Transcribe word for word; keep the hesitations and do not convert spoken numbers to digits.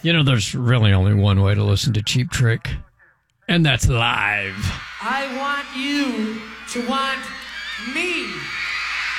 You know, there's really only one way to listen to Cheap Trick, and that's live. I want you to want me.